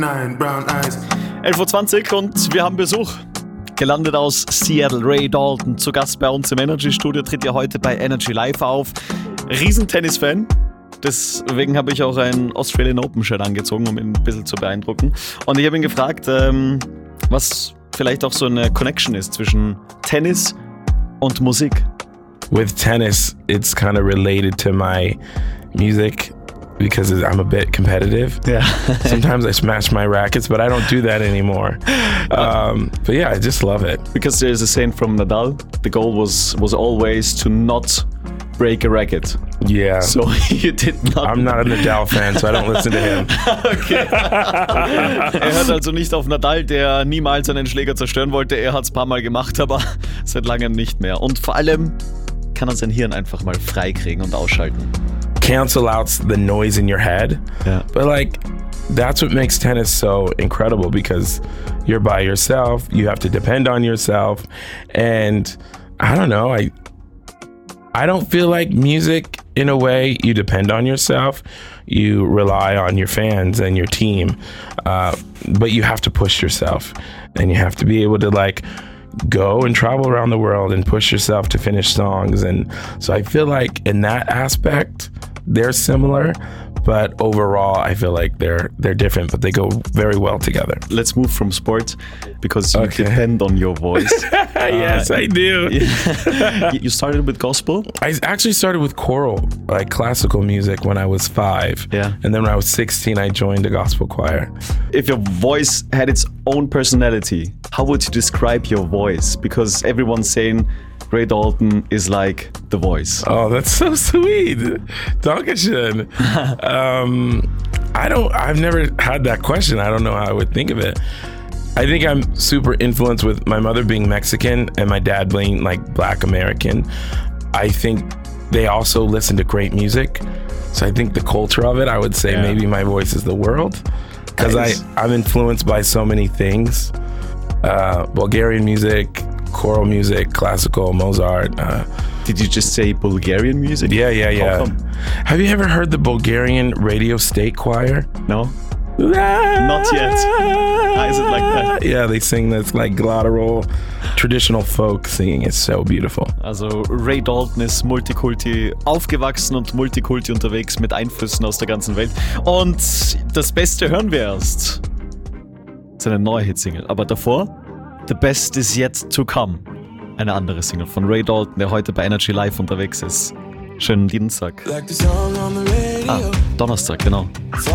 11:20 Uhr und wir haben Besuch. Gelandet aus Seattle, Ray Dalton, zu Gast bei uns im Energy-Studio, tritt ja heute bei Energy Live auf. Riesentennis-Fan, deswegen habe ich auch ein Australian Open-Shirt angezogen, um ihn ein bisschen zu beeindrucken. Und ich habe ihn gefragt, was vielleicht auch so eine Connection ist zwischen Tennis und Musik. With tennis, it's kind of related to my music. Because I'm a bit competitive. Yeah. Sometimes I smash my rackets, but I don't do that anymore. But yeah, I just love it. Because there's a saying from Nadal, the goal was always to not break a racket. Yeah. So you did not. I'm not a Nadal fan, so I don't listen to him. Okay. Er hört also nicht auf Nadal, der niemals einen Schläger zerstören wollte. Er hat es ein paar Mal gemacht, aber seit langem nicht mehr. Und vor allem kann er sein Hirn einfach mal freikriegen und ausschalten. Cancel out the noise in your head. Yeah. But like, that's what makes tennis so incredible because you're by yourself, you have to depend on yourself. And I don't know, I don't feel like music, in a way, you depend on yourself. You rely on your fans and your team. But you have to push yourself. And you have to be able to like go and travel around the world and push yourself to finish songs. And so I feel like in that aspect, they're similar, but overall I feel like they're different, but they go very well together. Let's move from sport because you depend on your voice. Yes, I do. You started with gospel? I actually started with choral, like classical music when I was 5. Yeah. And then when I was 16, I joined a gospel choir. If your voice had its own personality, how would you describe your voice? Because everyone's saying Ray Dalton is like The Voice. Oh, that's so sweet. Dankeschön. I've never had that question. I don't know how I would think of it. I think I'm super influenced with my mother being Mexican and my dad being like Black American. I think they also listen to great music. So I think the culture of it, I would say maybe my voice is the world. Because I'm influenced by so many things. Bulgarian music, choral music, classical, Mozart. Did you just say Bulgarian music? Yeah. How come? Have you ever heard the Bulgarian Radio State Choir? No. Not yet. Is it like that? Yeah, they sing this like guttural, traditional folk singing. It's so beautiful. Also Ray Dalton ist Multikulti aufgewachsen und Multikulti unterwegs mit Einflüssen aus der ganzen Welt. Und das Beste hören wir erst. Seine neue Hitsingle. Aber davor, The Best Is Yet To Come. Eine andere Single von Ray Dalton, der heute bei Energy Live unterwegs ist. Schönen Dienstag. Donnerstag, genau.